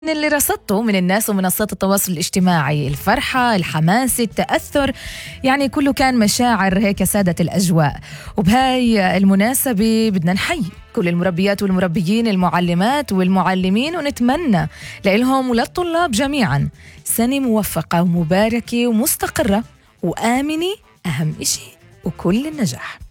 اللي رصدته من الناس ومنصات التواصل الاجتماعي، الفرحة، الحماس، التأثر، يعني كله كان مشاعر هيك سادت الأجواء. وبهاي المناسبة بدنا نحيي كل المربيات والمربيين، المعلمات والمعلمين، ونتمنى لهم وللطلاب جميعا سنة موفقة ومباركة ومستقرة وآمنة، أهم إشي، وكل النجاح.